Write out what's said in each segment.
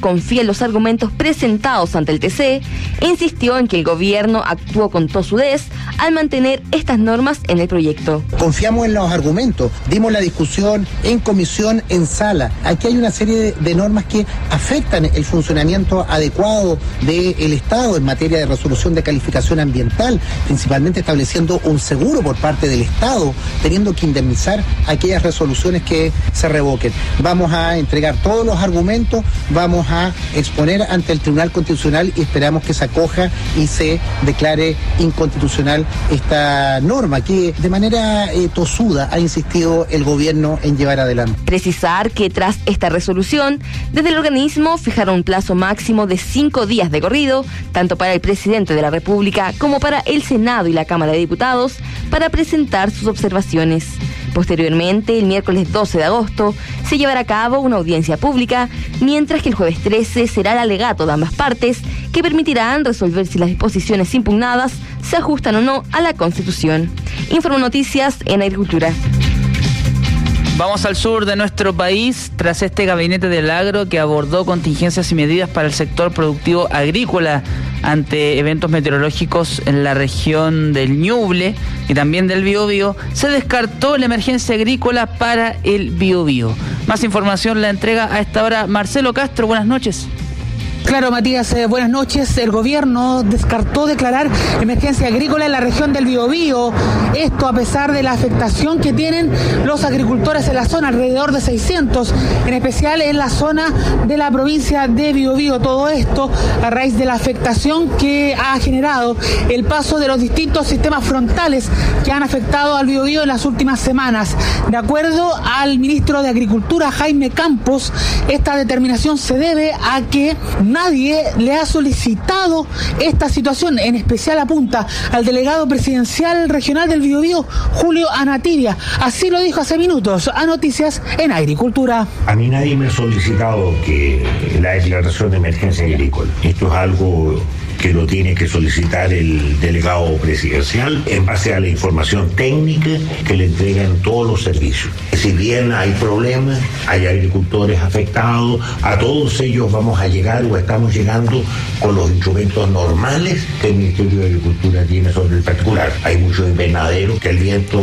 confía en los argumentos presentados ante el TC e insistió en que el gobierno actuó con tosudez al mantener estas normas en el proyecto. Confiamos en los argumentos, dimos la discusión en comisión, en sala. Aquí hay una serie de normas que afectan el funcionamiento adecuado del Estado en materia de resolución de calificación ambiental, principalmente estableciendo un seguro por parte del Estado, teniendo que indemnizar aquellas resoluciones que se revoquen. Vamos a entregar todos los argumentos, vamos a exponer ante el Tribunal Constitucional y esperamos que se acoja y se declare inconstitucional esta norma que de manera tosuda ha insistido el gobierno en llevar adelante. Precisar que tras esta resolución, desde el organismo fijaron un plazo máximo de 5 días de corrido, tanto para el presidente de la República como para el Senado y la Cámara de Diputados, para presentar sus observaciones. Posteriormente, el miércoles 12 de agosto, se llevará a cabo una audiencia pública, mientras que el jueves 13 será el alegato de ambas partes, que permitirán resolver si las disposiciones impugnadas se ajustan o no a la Constitución. Informo Noticias en Agricultura. Vamos al sur de nuestro país, tras este gabinete del agro que abordó contingencias y medidas para el sector productivo agrícola ante eventos meteorológicos en la región del Ñuble y también del Biobío. Se descartó la emergencia agrícola para el Biobío. Más información la entrega a esta hora Marcelo Castro. Buenas noches. Claro, Matías, buenas noches. El gobierno descartó declarar emergencia agrícola en la región del Biobío. Esto a pesar de la afectación que tienen los agricultores en la zona, alrededor de 600, en especial en la zona de la provincia de Biobío. Todo esto a raíz de la afectación que ha generado el paso de los distintos sistemas frontales que han afectado al Biobío en las últimas semanas. De acuerdo al ministro de Agricultura, Jaime Campos, esta determinación se debe a que nadie le ha solicitado esta situación. En especial apunta al delegado presidencial regional del Biobío, Julio Anativia. Así lo dijo hace minutos a Noticias en Agricultura. A mí nadie me ha solicitado que la declaración de emergencia agrícola. Esto es algo que lo tiene que solicitar el delegado presidencial en base a la información técnica que le entregan todos los servicios. Si bien hay problemas, hay agricultores afectados, a todos ellos vamos a llegar o estamos llegando con los instrumentos normales que el Ministerio de Agricultura tiene sobre el particular. Hay muchos invernaderos que el viento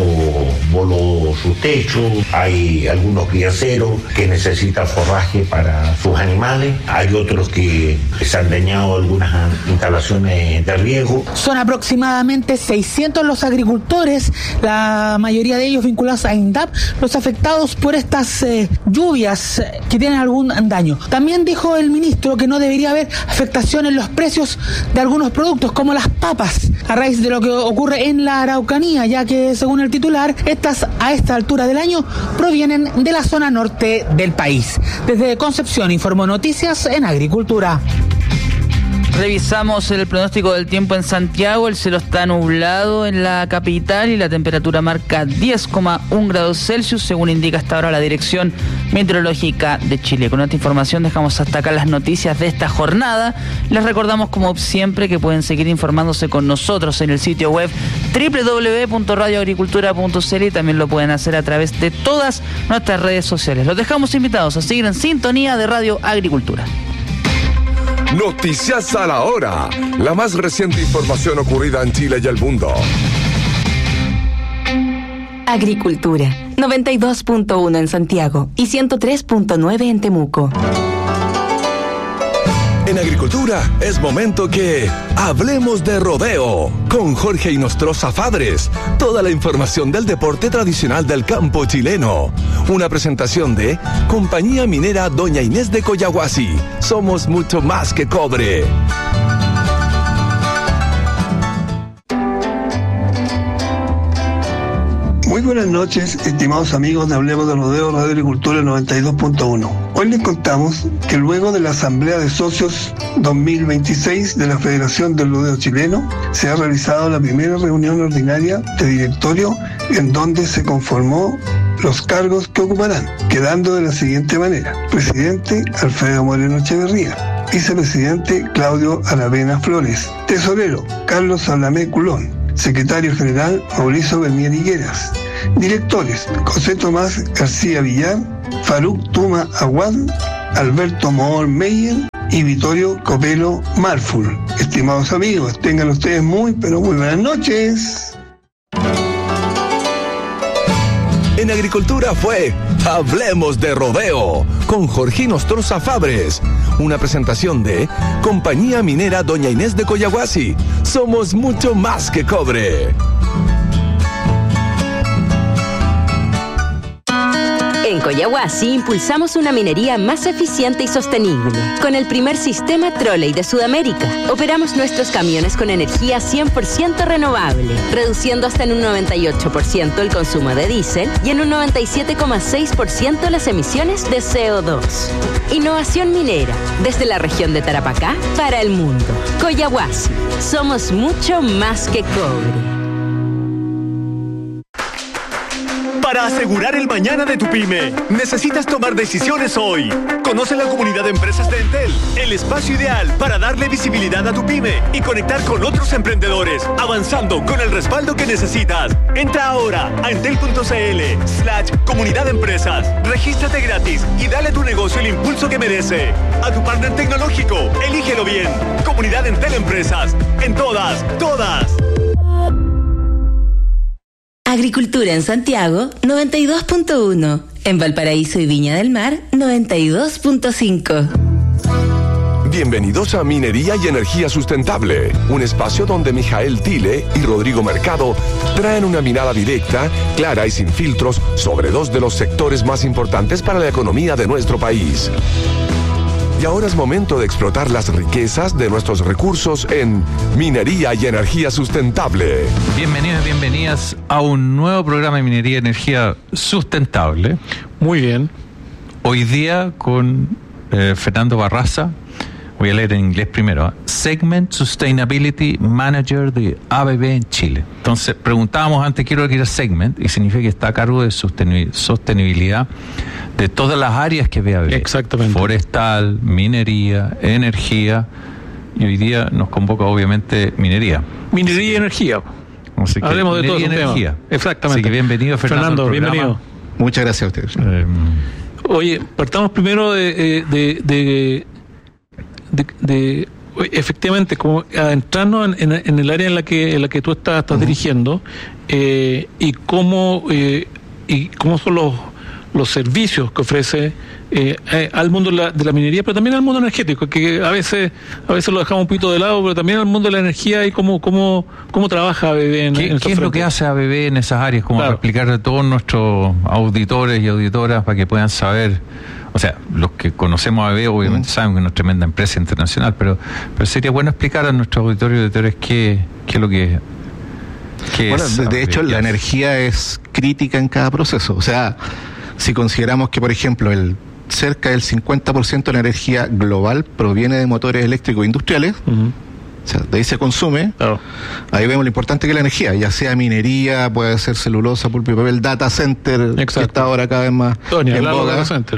voló sus techos, hay algunos criaceros que necesitan forraje para sus animales, hay otros que se han dañado algunas instalaciones de riego. Son aproximadamente 600 los agricultores, la mayoría de ellos vinculados a INDAP, los afectados por estas lluvias que tienen algún daño. También dijo el ministro que no debería haber afectación en los precios de algunos productos como las papas, a raíz de lo que ocurre en la Araucanía, ya que según el titular, estas a esta altura del año provienen de la zona norte del país. Desde Concepción informó Noticias en Agricultura. Revisamos el pronóstico del tiempo en Santiago. El cielo está nublado en la capital y la temperatura marca 10,1 grados Celsius, según indica hasta ahora la Dirección Meteorológica de Chile. Con esta información dejamos hasta acá las noticias de esta jornada. Les recordamos, como siempre, que pueden seguir informándose con nosotros en el sitio web www.radioagricultura.cl y también lo pueden hacer a través de todas nuestras redes sociales. Los dejamos invitados a seguir en sintonía de Radio Agricultura. Noticias a la hora. La más reciente información ocurrida en Chile y el mundo. Agricultura. 92.1 en Santiago y 103.9 en Temuco. En Agricultura es momento que hablemos de rodeo con Jorge Inostroza Fadres. Toda la información del deporte tradicional del campo chileno. Una presentación de Compañía Minera Doña Inés de Coyahuasi. Somos mucho más que cobre. Muy buenas noches, estimados amigos de Hablemos de Rodeo, Radio Agricultura 92.1. Hoy les contamos que luego de la Asamblea de Socios 2026 de la Federación del Rodeo Chileno, se ha realizado la primera reunión ordinaria de directorio en donde se conformó los cargos que ocuparán, quedando de la siguiente manera: presidente Alfredo Moreno Echeverría, vicepresidente Claudio Aravena Flores, tesorero Carlos Salamé Culón, secretario general Mauricio Bernier Higueras, directores José Tomás García Villar, Faruk Tuma Aguad, Alberto Mohor Meyer y Vittorio Copelo Marful. Estimados amigos, tengan ustedes muy, pero muy buenas noches. En Agricultura fue Hablemos de Rodeo con Jorge Nostroza Fabres. Una presentación de Compañía Minera Doña Inés de Coyahuasi. Somos mucho más que cobre. En Coyahuasi impulsamos una minería más eficiente y sostenible. Con el primer sistema Trolley de Sudamérica, operamos nuestros camiones con energía 100% renovable, reduciendo hasta en un 98% el consumo de diésel y en un 97,6% las emisiones de CO2. Innovación minera, desde la región de Tarapacá para el mundo. Coyahuasi, somos mucho más que cobre. Para asegurar el mañana de tu pyme, necesitas tomar decisiones hoy. Conoce la comunidad de empresas de Entel, el espacio ideal para darle visibilidad a tu pyme y conectar con otros emprendedores, avanzando con el respaldo que necesitas. Entra ahora a entel.cl/comunidad de empresas. Regístrate gratis y dale a tu negocio el impulso que merece. A tu partner tecnológico, elígelo bien. Comunidad Entel Empresas. En todas. Agricultura en Santiago, 92.1. En Valparaíso y Viña del Mar, 92.5. Bienvenidos a Minería y Energía Sustentable, un espacio donde Mijael Tile y Rodrigo Mercado traen una mirada directa, clara y sin filtros sobre dos de los sectores más importantes para la economía de nuestro país. Y ahora es momento de explotar las riquezas de nuestros recursos en Minería y Energía Sustentable. Bienvenidos y bienvenidas a un nuevo programa de Minería y Energía Sustentable. Muy bien. Hoy día con Fernando Barraza. Voy a leer en inglés primero. Segment Sustainability Manager de ABB en Chile. Entonces, preguntábamos antes, quiero que era Segment, y significa que está a cargo de sostenibilidad de todas las áreas que ve ABB. Exactamente. Forestal, minería, energía, y hoy día nos convoca obviamente minería. Minería y energía. Hablemos de todo esos temas. Exactamente. Así que bienvenido, Fernando. Bienvenido. Muchas gracias a ustedes. Oye, partamos primero de efectivamente, como adentrarnos en el área en la que tú estás dirigiendo, y cómo son los servicios que ofrece al mundo de la minería, pero también al mundo energético, que a veces lo dejamos un poquito de lado, pero también al mundo de la energía y cómo trabaja ABB en ¿Qué es lo que hace ABB en esas áreas? Como para explicarle a todos nuestros auditores y auditoras para que puedan saber. O sea, los que conocemos a ABB obviamente saben que es una tremenda empresa internacional, pero sería bueno explicar a nuestros auditores y auditores qué es lo que bueno, es. De hecho, la energía es crítica en cada proceso. O sea, si consideramos que, por ejemplo, cerca del 50% de la energía global proviene de motores eléctricos industriales, o sea, de ahí se consume. Claro. Ahí vemos lo importante que es la energía, ya sea minería, puede ser celulosa, pulpa y papel, data center, que está ahora cada vez más en boga. Data center.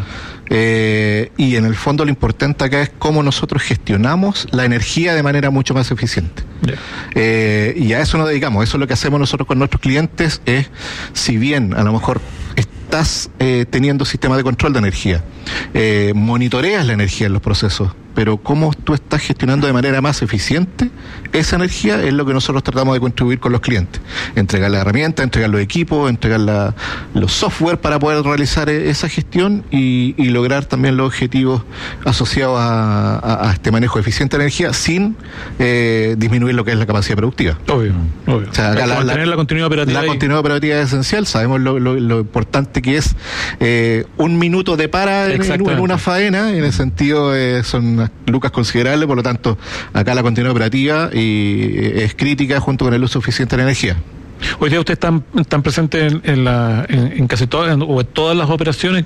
Y en el fondo lo importante acá es cómo nosotros gestionamos la energía de manera mucho más eficiente. Yeah. Y a eso nos dedicamos, eso es lo que hacemos nosotros con nuestros clientes, es, si bien a lo mejor estás teniendo sistemas de control de energía, monitoreas la energía en los procesos, pero cómo tú estás gestionando de manera más eficiente esa energía es lo que nosotros tratamos de contribuir con los clientes. Entregar la herramienta, entregar los equipos, entregar los software para poder realizar esa gestión y lograr también los objetivos asociados a este manejo eficiente de energía sin disminuir lo que es la capacidad productiva. Obvio. O sea, acá mantener la continuidad operativa. La continuidad operativa es esencial. Sabemos lo importante que es un minuto de para en una faena. En ese sentido son lucas considerables, por lo tanto acá la continuidad operativa es crítica junto con el uso eficiente de la energía. Hoy día ustedes están presentes en casi todas o en todas las operaciones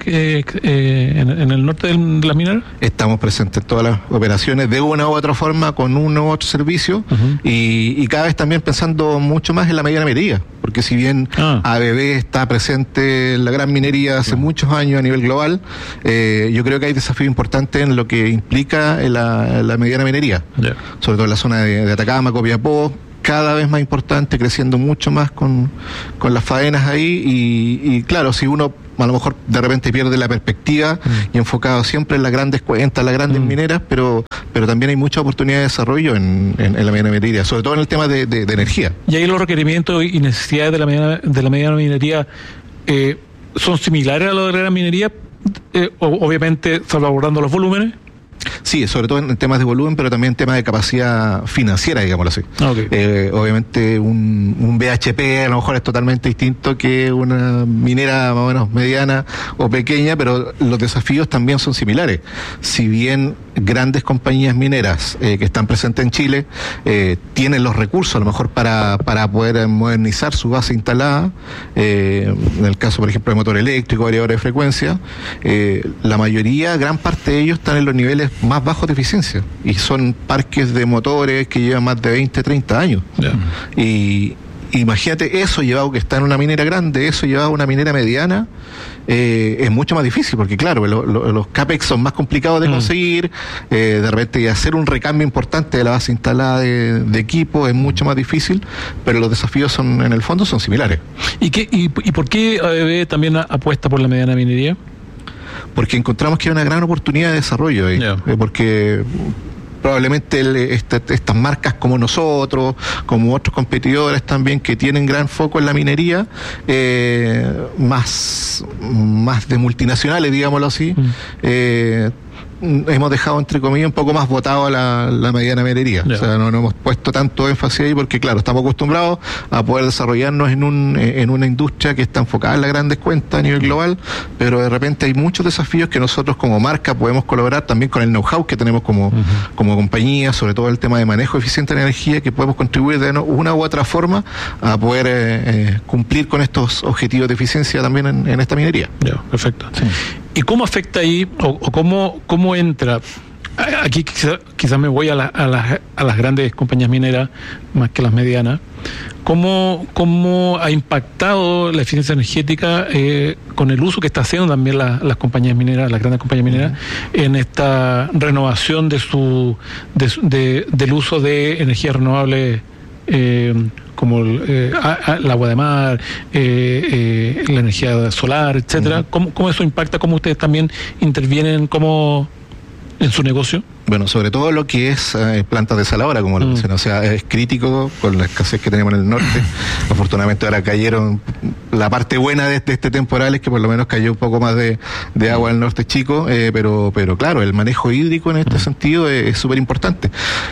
en el norte de las mineras. Estamos presentes en todas las operaciones de una u otra forma con uno u otro servicio, y cada vez también pensando mucho más en la mediana minería, porque si bien ABB está presente en la gran minería hace muchos años a nivel global, yo creo que hay desafíos importantes en lo que implica la mediana minería, sobre todo en la zona de Atacama, Copiapó, cada vez más importante, creciendo mucho más con las faenas ahí, y claro, si uno a lo mejor de repente pierde la perspectiva y enfocado siempre en las grandes cuentas, las grandes mineras, pero también hay mucha oportunidad de desarrollo en la mediana minería, sobre todo en el tema de energía. Y ahí los requerimientos y necesidades de la mediana minería son similares a los de la gran minería, obviamente salvaguardando los volúmenes. Sí, sobre todo en temas de volumen, pero también en temas de capacidad financiera, digámoslo así. Okay. Obviamente un BHP a lo mejor es totalmente distinto que una minera más o menos mediana o pequeña, pero los desafíos también son similares. Si bien grandes compañías mineras que están presentes en Chile tienen los recursos a lo mejor para poder modernizar su base instalada, en el caso por ejemplo de motor eléctrico, variadores de frecuencia, la mayoría, gran parte de ellos están en los niveles más bajos de eficiencia y son parques de motores que llevan más de 20, 30 años. Y imagínate eso llevado que está en una minera grande, eso llevado a una minera mediana, es mucho más difícil porque claro, los CAPEX son más complicados de conseguir, de repente hacer un recambio importante de la base instalada de equipo es mucho más difícil, pero los desafíos en el fondo son similares. ¿Y por qué ABB también apuesta por la mediana minería? Porque encontramos que hay una gran oportunidad de desarrollo ahí, porque probablemente estas marcas como nosotros, como otros competidores también que tienen gran foco en la minería, más de multinacionales, digámoslo así, hemos dejado entre comillas un poco más votado a la mediana minería. O sea, no hemos puesto tanto énfasis ahí porque claro, estamos acostumbrados a poder desarrollarnos en una industria que está enfocada en las grandes cuentas a nivel global, pero de repente hay muchos desafíos que nosotros como marca podemos colaborar también con el know-how que tenemos como compañía, sobre todo el tema de manejo eficiente de energía, que podemos contribuir de una u otra forma a poder cumplir con estos objetivos de eficiencia también en esta minería. Perfecto. Sí. ¿Y cómo afecta ahí, o cómo entra? Aquí quizás me voy a las grandes compañías mineras, más que las medianas. ¿Cómo ha impactado la eficiencia energética con el uso que está haciendo también las compañías mineras, las grandes compañías mineras, en esta renovación del uso de energías renovables? Como el agua de mar, la energía solar, etcétera. ¿Cómo eso impacta? ¿Cómo ustedes también intervienen en su negocio? Bueno, sobre todo lo que es plantas desaladoras, como lo mencioné. O sea, es crítico con la escasez que tenemos en el norte. Afortunadamente ahora cayeron, la parte buena de este temporal es que por lo menos cayó un poco más de agua en el norte chico, pero claro, el manejo hídrico en este sentido es súper importante.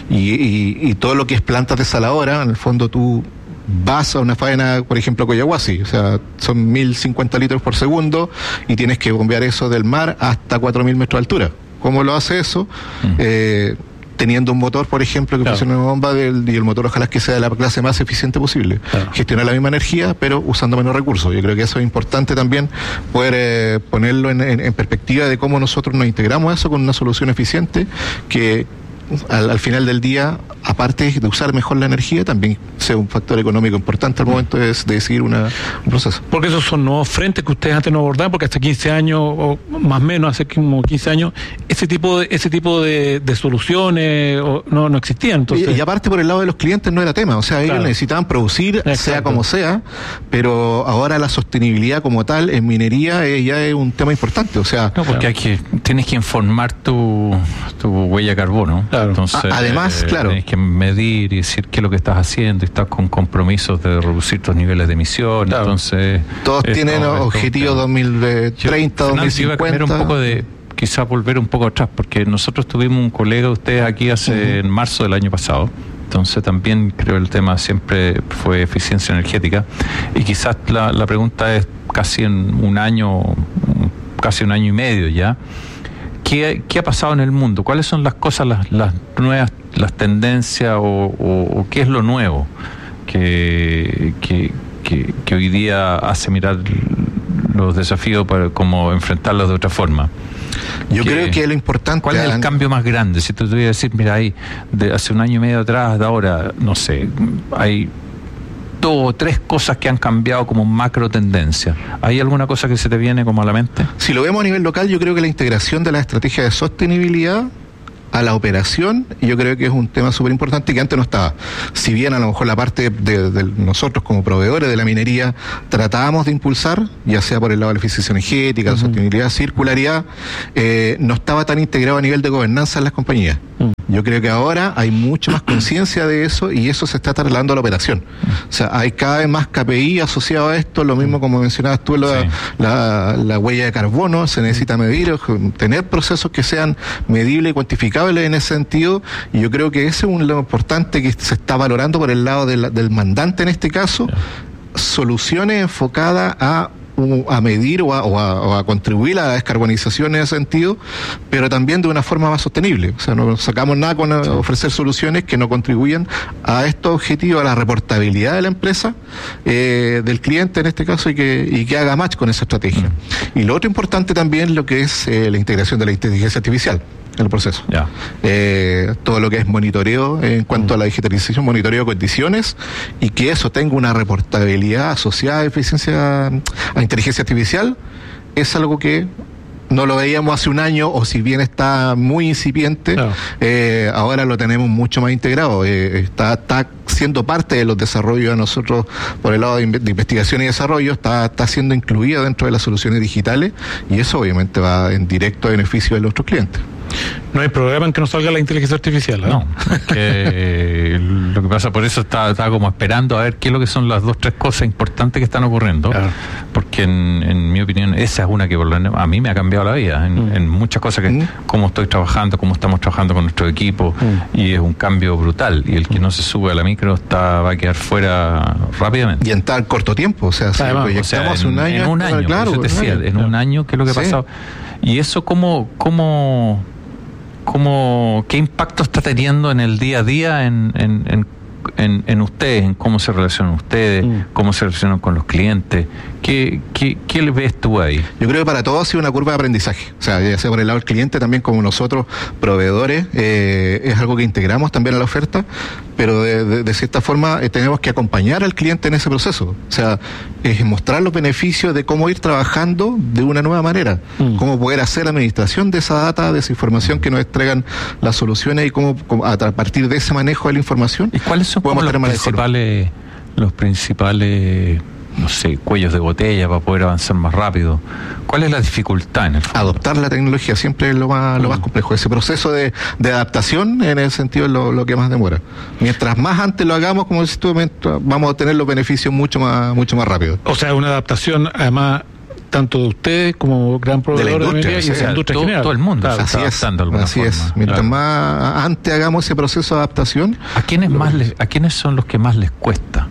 Y todo lo que es plantas desaladoras, en el fondo tú vas a una faena, por ejemplo, Coyahuasi, o sea, son 1.050 litros por segundo y tienes que bombear eso del mar hasta 4.000 metros de altura. ¿Cómo lo hace eso? Teniendo un motor, por ejemplo, que funcione una bomba y el motor ojalá que sea de la clase más eficiente posible. Gestionar la misma energía, pero usando menos recursos. Yo creo que eso es importante también, poder ponerlo en perspectiva de cómo nosotros nos integramos a eso con una solución eficiente que al final del día, aparte de usar mejor la energía, también sea un factor económico importante al momento de seguir un proceso. Porque esos son nuevos frentes que ustedes antes no abordaban, porque hasta 15 años, o más o menos, hace como 15 años, ese tipo de soluciones no existían. Entonces... Y aparte por el lado de los clientes no era tema, o sea, ellos necesitaban producir, sea como sea, pero ahora la sostenibilidad como tal en minería ya es un tema importante, o sea... No, porque tienes que informar tu huella de carbono. Entonces, además, claro, tienes que medir y decir qué es lo que estás haciendo y estás con compromisos de reducir tus niveles de emisión. Entonces, todos tienen objetivos 2030, 2050. Iba a cambiar un poco quizás volver un poco atrás, porque nosotros tuvimos un colega de ustedes aquí en marzo del año pasado. Entonces también creo el tema siempre fue eficiencia energética y quizás la pregunta es casi en un año y medio ya. ¿Qué ha pasado en el mundo? ¿Cuáles son las cosas, las nuevas, las tendencias o qué es lo nuevo que hoy día hace mirar los desafíos para cómo enfrentarlos de otra forma? Yo creo que lo importante... ¿Cuál es el cambio más grande? Si te voy a decir, mira, ahí, de hace un año y medio atrás, de ahora, no sé, hay 2 o 3 cosas que han cambiado como macro tendencia. ¿Hay alguna cosa que se te viene como a la mente? Si lo vemos a nivel local, yo creo que la integración de la estrategia de sostenibilidad a la operación, y yo creo que es un tema súper importante que antes no estaba. Si bien a lo mejor la parte de nosotros como proveedores de la minería tratábamos de impulsar, ya sea por el lado de la eficiencia energética, la sostenibilidad, circularidad, no estaba tan integrado a nivel de gobernanza en las compañías. Yo creo que ahora hay mucha más conciencia de eso y eso se está trasladando a la operación. O sea, hay cada vez más KPI asociado a esto, lo mismo como mencionabas tú, la huella de carbono, se necesita medir, tener procesos que sean medibles y cuantificables en ese sentido, y yo creo que ese es lo importante que se está valorando por el lado del mandante en este caso, soluciones enfocadas a medir o a contribuir a la descarbonización en ese sentido, pero también de una forma más sostenible. O sea, no sacamos nada con ofrecer soluciones que no contribuyan a estos objetivos, a la reportabilidad de la empresa, del cliente en este caso, y que haga match con esa estrategia. Y lo otro importante también lo que es la integración de la inteligencia artificial en el proceso. Todo lo que es monitoreo en cuanto a la digitalización, monitoreo de condiciones, y que eso tenga una reportabilidad asociada a inteligencia artificial, es algo que no lo veíamos hace un año, o si bien está muy incipiente, ahora lo tenemos mucho más integrado. Está siendo parte de los desarrollos de nosotros por el lado de investigación y desarrollo, está siendo incluida dentro de las soluciones digitales, y eso obviamente va en directo a beneficio de nuestros clientes. No hay programa en que no salga la inteligencia artificial, ¿eh? No, es que lo que pasa, por eso estaba como esperando a ver qué es lo que son las 2-3 cosas importantes que están ocurriendo, porque en mi opinión esa es una que por lo menos a mí me ha cambiado la vida en muchas cosas, que cómo estoy trabajando, cómo estamos trabajando con nuestro equipo, y es un cambio brutal, y el que no se sube a la micro va a quedar fuera rápidamente. Y en tan corto tiempo, o sea, si proyectamos un año. En un año, claro, eso te decía, en un año, ¿qué es lo que ha pasado? Y eso ¿qué impacto está teniendo en el día a día en ustedes, en cómo se relacionan ustedes, cómo se relacionan con los clientes? ¿Qué le ves tú ahí? Yo creo que para todos ha sido una curva de aprendizaje. O sea, ya sea por el lado del cliente, también como nosotros, proveedores, es algo que integramos también a la oferta, pero de cierta forma tenemos que acompañar al cliente en ese proceso. O sea, es mostrar los beneficios de cómo ir trabajando de una nueva manera, cómo poder hacer la administración de esa data, de esa información que nos entregan las soluciones, y cómo a partir de ese manejo de la información. ¿Y cuáles son los principales no sé, cuellos de botella para poder avanzar más rápido? ¿Cuál es la dificultad en el fondo? Adoptar la tecnología siempre es lo más complejo. Ese proceso de adaptación, en ese sentido, es lo que más demora. Mientras más antes lo hagamos, como decís tú, vamos a tener los beneficios mucho más rápido. O sea, una adaptación, además, tanto de ustedes como gran proveedor de minería y de la industria general. Todo el mundo se está adaptando de alguna forma. Así es. Mientras más antes hagamos ese proceso de adaptación. ¿A quiénes son los que más les cuesta?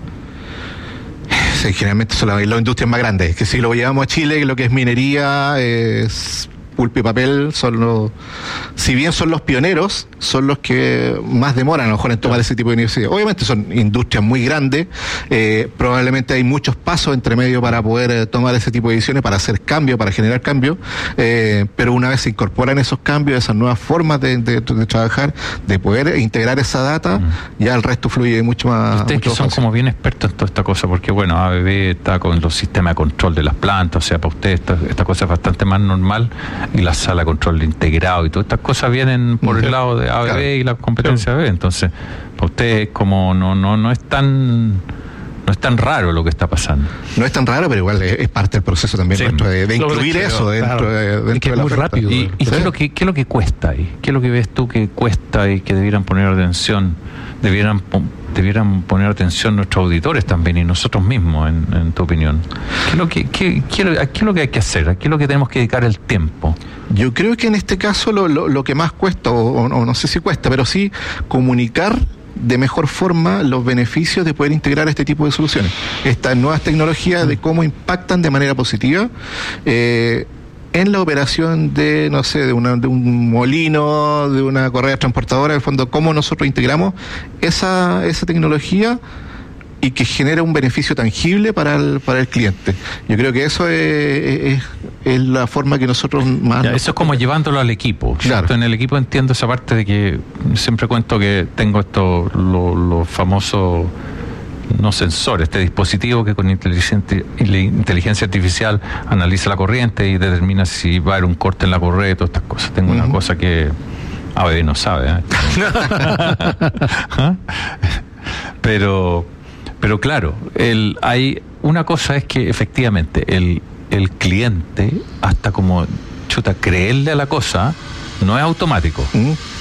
Sí, generalmente son las industrias más grandes, que si lo llevamos a Chile, lo que es minería, es pulpa y papel, si bien son los pioneros, son los que más demoran a lo mejor en tomar ese tipo de iniciativas. Obviamente son industrias muy grandes, probablemente hay muchos pasos entre medio para poder tomar ese tipo de decisiones, para hacer cambios, para generar cambios, pero una vez se incorporan esos cambios, esas nuevas formas de trabajar, de poder integrar esa data, ya el resto fluye mucho más. Ustedes que son como bien expertos en toda esta cosa, porque bueno, ABB está con los sistemas de control de las plantas, o sea, para ustedes esta cosa es bastante más normal, y la sala de control integrado y todas estas cosas vienen por el lado de ABB y la competencia de ABB. Entonces, para ustedes como no es tan raro lo que está pasando. No es tan raro, pero igual es parte del proceso también nuestro de incluir eso dentro de la oferta. Rápido. ¿Y qué es lo que cuesta ahí? ¿Qué es lo que ves tú que cuesta y que debieran poner atención? Debieran poner atención nuestros auditores también y nosotros mismos, en tu opinión. ¿Qué es lo que hay que hacer? ¿A qué es lo que tenemos que dedicar el tiempo? Yo creo que en este caso lo que más cuesta, o no sé si cuesta, pero sí comunicar de mejor forma los beneficios de poder integrar este tipo de soluciones. Estas nuevas tecnologías, de cómo impactan de manera positiva en la operación de, no sé, de un molino, de una correa transportadora, en el fondo, cómo nosotros integramos esa tecnología y que genera un beneficio tangible para el cliente. Yo creo que eso es la forma que nosotros más... eso es como llevándolo al equipo. Claro. En el equipo entiendo esa parte de que siempre cuento que tengo los famosos sensores, este dispositivo que con inteligencia artificial analiza la corriente y determina si va a haber un corte en la correa y todas estas cosas. Tengo una cosa que ABB no sabe, ¿eh? Pero claro, hay una cosa es que efectivamente el cliente, hasta como creerle a la cosa, no es automático.